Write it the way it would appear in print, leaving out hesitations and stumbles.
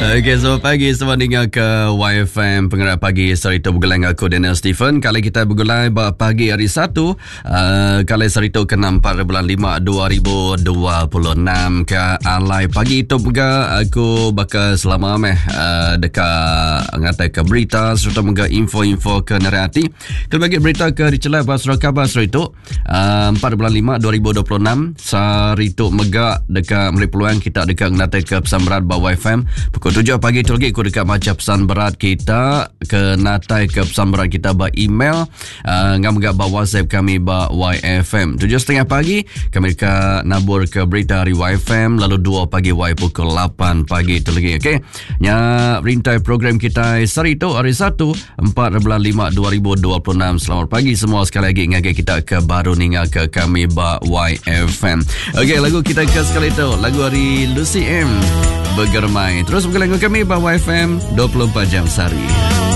Okey, selamat pagi. Selamat dengar ke YFM Pengerat Pagi Sarito bergelang aku Daniel Stephen. Kali kita bergelang pagi hari Sabtu. Kali Sarito ke-6 bulan 5 2026 ke alai pagi itu juga aku bakal selama dekat ngatai ke berita serta juga info-info ke nerati. Kita bagi berita ke dicelai pasal khabar Sarito 4 bulan 5 2026 Sarito megak dekat memberi peluang kita dekat ngatai ke pesan berat bawa YFM pukul 7 pagi tu lagi aku dekat macam pesan berat kita ke natai ke pesan berat kita ba email ngam gak ba WhatsApp kami ba YFM 7.30 pagi kami dekat nabur ke berita hari YFM lalu 2 pagi Y pukul 8 pagi tu lagi. Okey, nya rintai program kita Sarito hari 1 4 bulan 5 2026. Selamat pagi semua sekali lagi ngagai kita ke baru ninga ke kami ba YFM. Okey, lagu kita ke sekali tu lagu hari Lucy M Bergermai. Terus bergelang kami bawa FM 24 jam sehari.